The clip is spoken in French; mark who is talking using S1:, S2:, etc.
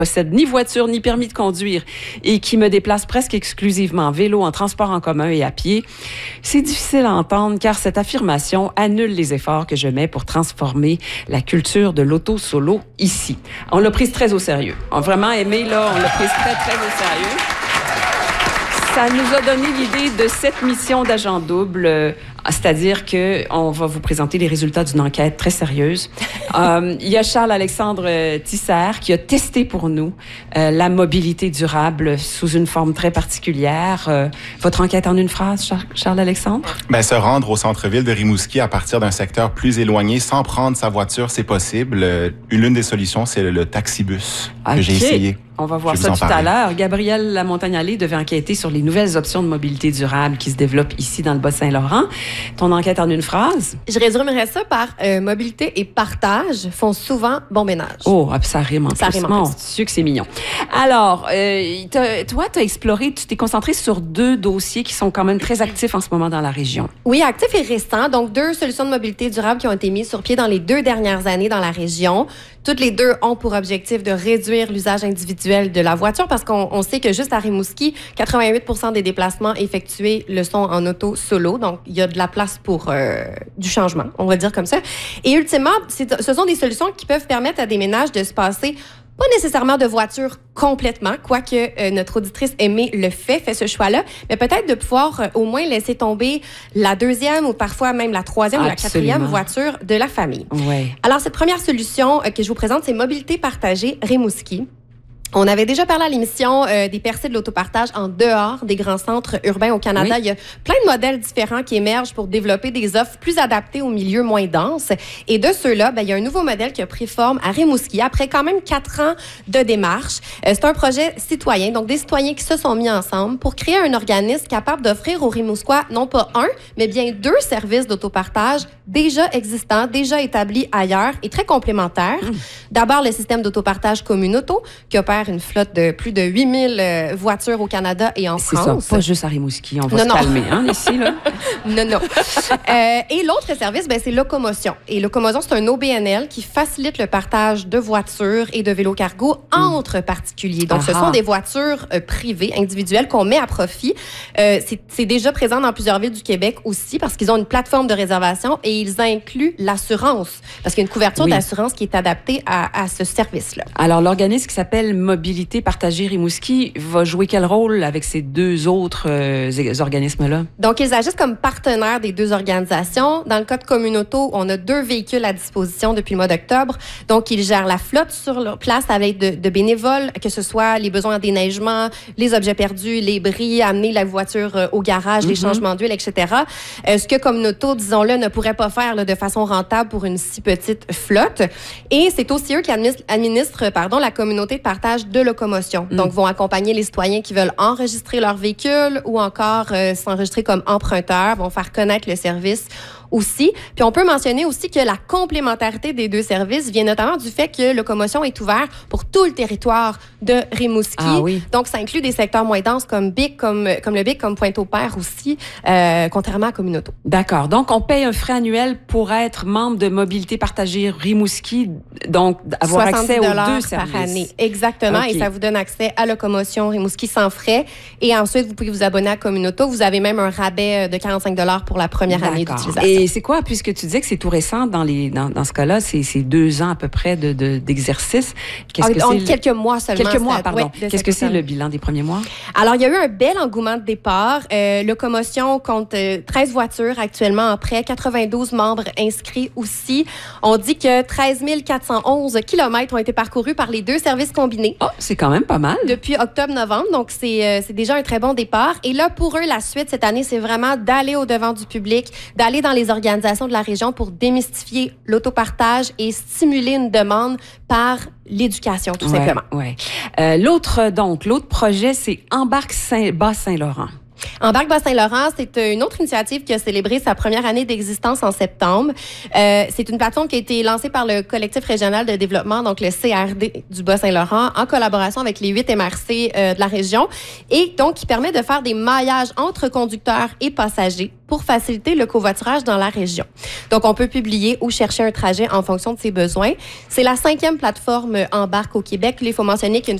S1: possède ni voiture ni permis de conduire et qui me déplace presque exclusivement en vélo, en transport en commun et à pied, c'est difficile à entendre car cette affirmation annule les efforts que je mets pour transformer la culture de l'auto-solo ici. On l'a prise très au sérieux. On a vraiment aimé, là, on l'a prise très, très au sérieux. Ça nous a donné l'idée de cette mission d'Agent Double, c'est-à-dire qu'on va vous présenter les résultats d'une enquête très sérieuse. Il y a Charles-Alexandre Tisser qui a testé pour nous la mobilité durable sous une forme très particulière. Votre enquête en une phrase, Charles-Alexandre?
S2: Ben, se rendre au centre-ville de Rimouski à partir d'un secteur plus éloigné sans prendre sa voiture, c'est possible. L'une des solutions, c'est le taxibus que j'ai essayé.
S1: On va voir ça tout à l'heure. Gabrielle Lamontagne-Allais devait enquêter sur les nouvelles options de mobilité durable qui se développent ici dans le Bas-Saint-Laurent. Ton enquête en une phrase?
S3: Je résumerais ça par mobilité et partage font souvent bon ménage.
S1: Oh, ça rime en plus.
S3: Ça rime en plus.
S1: C'est sûr que c'est mignon. Alors, toi, tu as exploré, tu t'es concentré sur 2 dossiers qui sont quand même très actifs en ce moment dans la région.
S3: Oui, actifs et récents. Donc, 2 solutions de mobilité durable qui ont été mises sur pied dans les 2 dernières années dans la région. Toutes les 2 ont pour objectif de réduire l'usage individuel de la voiture parce qu'on sait que juste à Rimouski, 88% des déplacements effectués le sont en auto solo. Donc, il y a de la place pour du changement, on va dire comme ça. Et ultimement, ce sont des solutions qui peuvent permettre à des ménages de se passer pas nécessairement de voiture complètement, quoique notre auditrice Aimée le fait ce choix-là, mais peut-être de pouvoir au moins laisser tomber la 2e ou parfois même la 3e ou la 4e voiture de la famille.
S1: Ouais.
S3: Alors, cette première solution que je vous présente, c'est Mobilité partagée Rimouski. On avait déjà parlé à l'émission des percées de l'autopartage en dehors des grands centres urbains au Canada. Oui. Il y a plein de modèles différents qui émergent pour développer des offres plus adaptées aux milieux moins denses. Et de ceux-là, il y a un nouveau modèle qui a pris forme à Rimouski après quand même 4 ans de démarche. C'est un projet citoyen, donc des citoyens qui se sont mis ensemble pour créer un organisme capable d'offrir aux Rimouskois non pas 1, mais bien 2 services d'autopartage déjà existants, déjà établis ailleurs et très complémentaires. D'abord, le système d'autopartage Communauto qui opère une flotte de plus de 8000 voitures au Canada et en France.
S1: C'est ça, pas juste à Rimouski. On va se calmer, ici, là.
S3: Non. Et l'autre service, c'est Locomotion. Et Locomotion, c'est un OBNL qui facilite le partage de voitures et de vélos cargo entre particuliers. Donc, ce sont des voitures privées, individuelles, qu'on met à profit. C'est déjà présent dans plusieurs villes du Québec aussi parce qu'ils ont une plateforme de réservation et ils incluent l'assurance parce qu'il y a une couverture d'assurance qui est adaptée à ce service-là.
S1: Alors, l'organisme qui s'appelle Mobilité partagée Rimouski va jouer quel rôle avec ces 2 autres organismes-là?
S3: Donc, ils agissent comme partenaires des 2 organisations. Dans le cas de Communauto, on a 2 véhicules à disposition depuis le mois d'octobre. Donc, ils gèrent la flotte sur leur place avec de bénévoles, que ce soit les besoins en déneigement, les objets perdus, les bris, amener la voiture au garage, les changements d'huile, etc. Ce que Communauto, disons-le, ne pourrait pas faire de façon rentable pour une si petite flotte. Et c'est aussi eux qui administrent la communauté de partage de Locomotion. Donc, vont accompagner les citoyens qui veulent enregistrer leur véhicule ou encore s'enregistrer comme emprunteurs, vont faire connaître le service aussi. Puis on peut mentionner aussi que la complémentarité des 2 services vient notamment du fait que Locomotion est ouvert pour tout le territoire de Rimouski.
S1: Ah oui.
S3: Donc, ça inclut des secteurs moins denses comme Bic, comme le Bic, comme Pointe-au-Père aussi, contrairement à Communauto.
S1: D'accord. Donc, on paye un frais annuel pour être membre de Mobilité partagée Rimouski, donc avoir accès aux 2 services.
S3: par année. Exactement. Okay. Et ça vous donne accès à Locomotion Rimouski sans frais. Et ensuite, vous pouvez vous abonner à Communauto. Vous avez même un rabais de 45 $ pour la première année d'utilisation.
S1: Et c'est quoi, puisque tu disais que c'est tout récent dans ce cas-là, c'est 2 ans à peu près d'exercice.
S3: Quelques mois seulement.
S1: Quelques mois, pardon. Qu'est-ce que c'est le bilan des premiers mois?
S3: Alors, il y a eu un bel engouement de départ. Locomotion compte 13 voitures actuellement en prêt, 92 membres inscrits aussi. On dit que 13 411 kilomètres ont été parcourus par les 2 services combinés.
S1: Oh, c'est quand même pas mal.
S3: Depuis octobre-novembre, donc c'est déjà un très bon départ. Et là, pour eux, la suite cette année, c'est vraiment d'aller au-devant du public, d'aller dans les organisations de la région pour démystifier l'autopartage et stimuler une demande par l'éducation, tout simplement.
S1: Ouais. L'autre projet, c'est Embarque Bas-Saint-Laurent.
S3: Embarque Bas-Saint-Laurent, c'est une autre initiative qui a célébré sa première année d'existence en septembre. C'est une plateforme qui a été lancée par le collectif régional de développement, donc le CRD du Bas-Saint-Laurent, en collaboration avec les 8 MRC de la région, et donc qui permet de faire des maillages entre conducteurs et passagers pour faciliter le covoiturage dans la région. Donc, on peut publier ou chercher un trajet en fonction de ses besoins. C'est la 5e plateforme Embarque au Québec. Il faut mentionner qu'il y a une